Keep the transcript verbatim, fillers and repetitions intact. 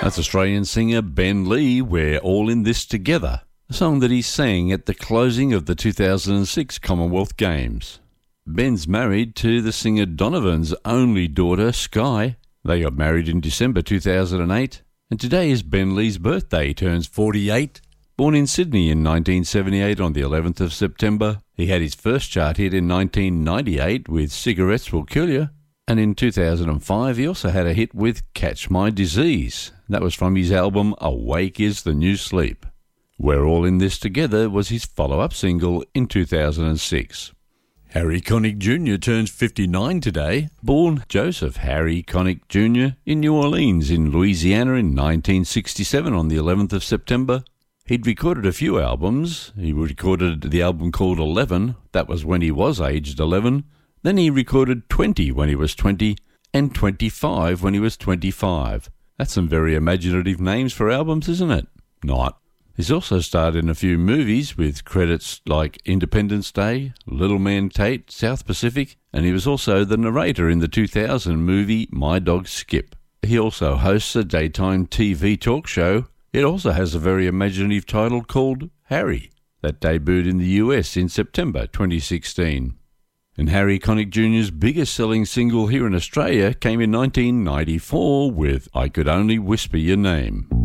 That's Australian singer Ben Lee, We're All in This Together, a song that he sang at the closing of the two thousand six Commonwealth Games. Ben's married to the singer Donovan's only daughter, Sky. They got married in December two thousand eight, and today is Ben Lee's birthday. He turns forty-eight. Born in Sydney in nineteen seventy-eight on the eleventh of September, he had his first chart hit in nineteen ninety-eight with Cigarettes Will Kill You, and in two thousand five he also had a hit with Catch My Disease. That was from his album Awake Is the New Sleep. We're All in This Together was his follow-up single in two thousand six. Harry Connick Junior turns fifty-nine today. Born Joseph Harry Connick Junior in New Orleans in Louisiana in nineteen sixty-seven on the eleventh of September. He'd recorded a few albums. He recorded the album called eleven. That was when he was aged eleven. Then he recorded twenty when he was twenty, and twenty-five when he was twenty-five. That's some very imaginative names for albums, isn't it? Not. He's also starred in a few movies with credits like Independence Day, Little Man Tate, South Pacific, and he was also the narrator in the two thousand movie My Dog Skip. He also hosts a daytime T V talk show. It also has a very imaginative title called Harry, that debuted in the U S in September twenty sixteen. And Harry Connick Junior's biggest selling single here in Australia came in nineteen ninety-four with I Could Only Whisper Your Name.